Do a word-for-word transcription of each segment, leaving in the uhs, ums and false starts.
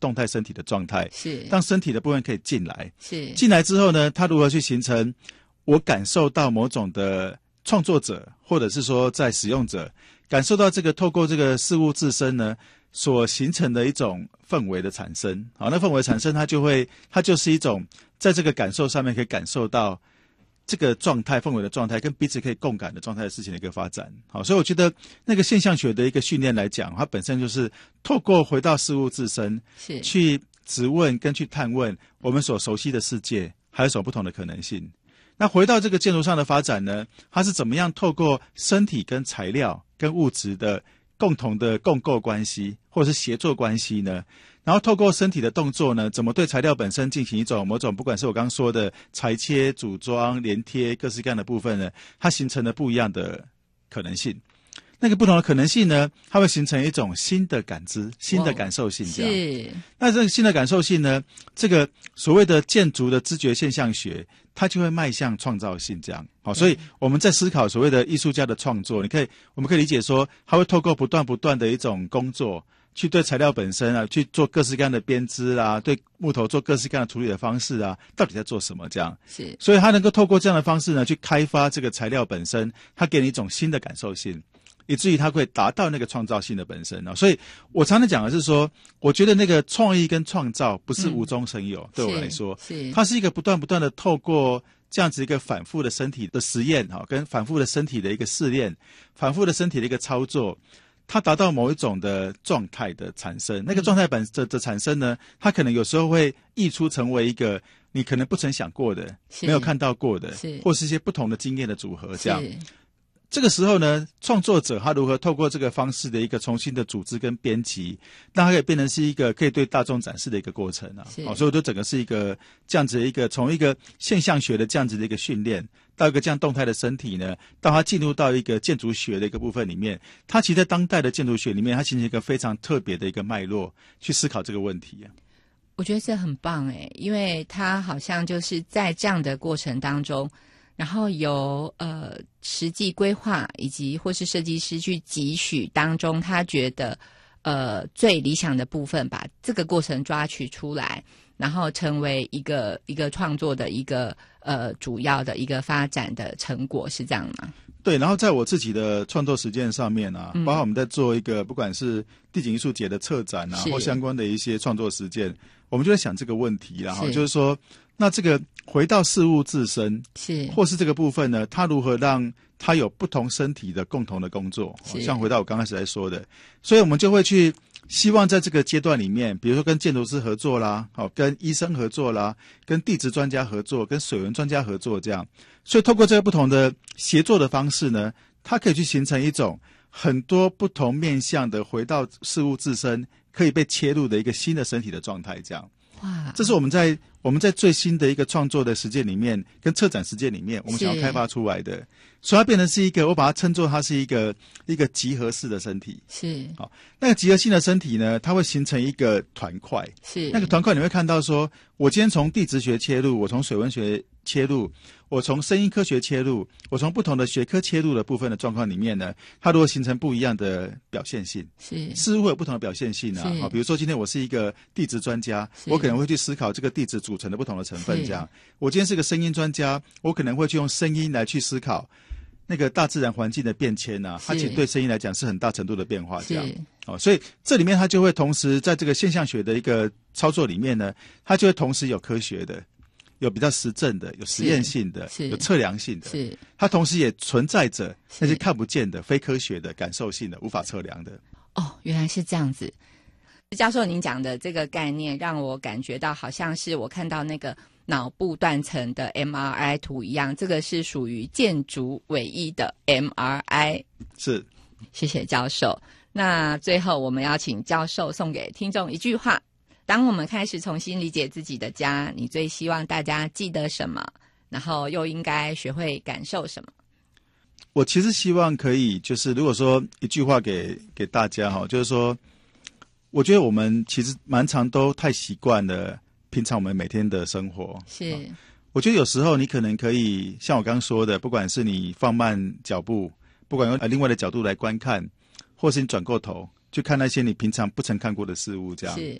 动态身体的状态， 是让身体的部分可以进来， 是进来之后呢，它如何去形成我感受到某种的创作者或者是说在使用者感受到这个透过这个事物自身呢所形成的一种氛围的产生。好，那氛围产生它就会它就是一种在这个感受上面可以感受到这个状态氛围的状态跟彼此可以共感的状态的事情的一个发展。好，所以我觉得那个现象学的一个训练来讲，它本身就是透过回到事物自身是去质问跟去探问我们所熟悉的世界还有什么不同的可能性。那回到这个建筑上的发展呢，它是怎么样透过身体跟材料跟物质的共同的共构关系或者是协作关系呢，然后透过身体的动作呢，怎么对材料本身进行一种某种不管是我刚刚说的裁切组装连贴各式各样的部分呢，它形成了不一样的可能性。那个不同的可能性呢，它会形成一种新的感知新的感受性这样。 是那这个新的感受性呢，这个所谓的建筑的知觉现象学它就会迈向创造性这样。好，所以我们在思考所谓的艺术家的创作，你可以我们可以理解说他会透过不断不断的一种工作去对材料本身啊去做各式各样的编织啊，对木头做各式各样的处理的方式啊，到底在做什么这样。 是所以他能够透过这样的方式呢去开发这个材料本身，它给你一种新的感受性，以至于它会达到那个创造性的本身啊。所以我常常讲的是说，我觉得那个创意跟创造不是无中生有，嗯、对我来说， 是它是一个不断不断的透过这样子一个反复的身体的实验哈，跟反复的身体的一个试炼，反复的身体的一个操作，它达到某一种的状态的产生。那个状态本的的产生呢，它可能有时候会溢出成为一个你可能不曾想过的、没有看到过的，或是一些不同的经验的组合这样。这个时候呢，创作者他如何透过这个方式的一个重新的组织跟编辑，让它可以变成是一个可以对大众展示的一个过程啊。哦，所以我觉得整个是一个这样子的一个从一个现象学的这样子的一个训练，到一个这样动态的身体呢，到它进入到一个建筑学的一个部分里面，它其实在当代的建筑学里面，它形成一个非常特别的一个脉络去思考这个问题啊。 我觉得这很棒诶，因为它好像就是在这样的过程当中，然后由呃实际规划以及或是设计师去汲取当中他觉得呃最理想的部分，把这个过程抓取出来，然后成为一个一个创作的一个呃主要的一个发展的成果，是这样吗？ 对，然后在我自己的创作实践上面啊，嗯、包括我们在做一个不管是地景艺术节的策展啊，或相关的一些创作实践，我们就在想这个问题啦，就是说，那这个回到事物自身， 是或是这个部分呢，它如何让它有不同身体的共同的工作，像回到我刚开始来说的，所以我们就会去希望在这个阶段里面，比如说跟建筑师合作啦，好，跟医生合作啦，跟地质专家合作，跟水文专家合作这样，所以透过这个不同的协作的方式呢，它可以去形成一种很多不同面向的回到事物自身可以被切入的一个新的身体的状态这样。 哇， 这是我们在我们在最新的一个创作的实践里面跟策展实践里面我们想要开发出来的，所以它变成是一个，我把它称作它是一个一个集合式的身体。 是好，那个集合性的身体呢，它会形成一个团块。 是那个团块你会看到说，我今天从地质学切入，我从水文学切入，我从声音科学切入，我从不同的学科切入的部分的状况里面呢，它如果形成不一样的表现性， 是似乎有不同的表现性啊。好，比如说今天我是一个地质专家，我可能会去思考这个地质组成的不同的成分这样。我今天是个声音专家，我可能会去用声音来去思考那个大自然环境的变迁啊，它其实对声音来讲是很大程度的变化这样。哦，所以这里面它就会同时在这个现象学的一个操作里面呢，它就会同时有科学的，有比较实证的，有实验性的，有测量性的， 是它同时也存在着那些看不见的、非科学的、感受性的、无法测量的。 哦，原来是这样子。教授您讲的这个概念让我感觉到好像是我看到那个脑部断层的 M R I 图一样，这个是属于建筑尾翼的 M R I。 是， 谢谢教授。那最后我们要请教授送给听众一句话，当我们开始重新理解自己的家，你最希望大家记得什么，然后又应该学会感受什么？ 我其实希望可以就是如果说一句话给给大家哈，就是说我觉得我们其实蛮常都太习惯了平常我们每天的生活。 是， 我觉得有时候你可能可以像我刚刚说的，不管是你放慢脚步，不管用另外的角度来观看，或是你转过头去看那些你平常不曾看过的事物这样。 是，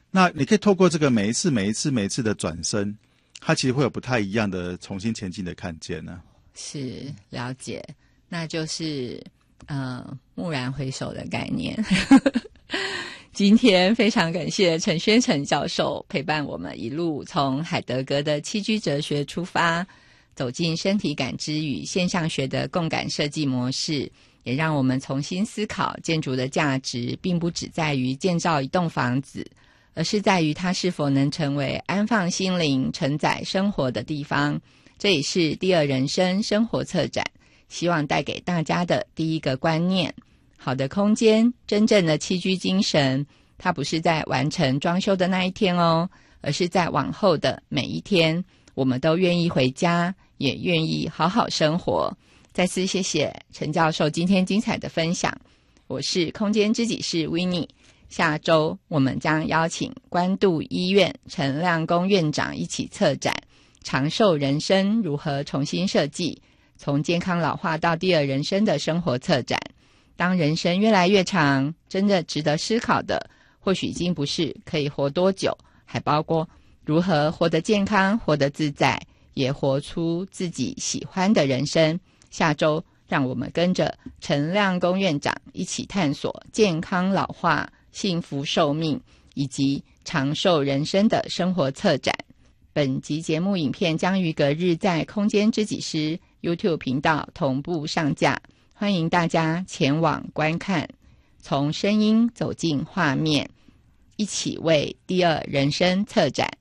那你可以透过这个每一次、每一次、每一次的转身，它其实会有不太一样的重新前进的看见呢、啊。 是，了解，那就是呃蓦然回首的概念。今天非常感谢陈宣诚教授陪伴我们一路从海德格的七居哲学出发，走进身体感知与现象学的共感设计模式，也让我们重新思考建筑的价值并不只在于建造一栋房子，而是在于它是否能成为安放心灵、承载生活的地方。这也是第二人生生活策展希望带给大家的第一个观念。好的空间，真正的栖居精神，它不是在完成装修的那一天哦，而是在往后的每一天，我们都愿意回家，也愿意好好生活。再次谢谢陈教授今天精彩的分享。我是空间知己室 Winnie， 下周我们将邀请关渡医院陈亮公院长一起策展长寿人生如何重新设计，从健康老化到第二人生的生活策展。当人生越来越长，真的值得思考的或许已经不是可以活多久，还包括如何活得健康、活得自在，也活出自己喜欢的人生。下周让我们跟着陈亮公院长一起探索健康老化、幸福寿命以及长寿人生的生活策展。本集节目影片将于隔日在空间知己师 YouTube 频道同步上架，欢迎大家前往观看，从声音走进画面，一起为第二人生策展。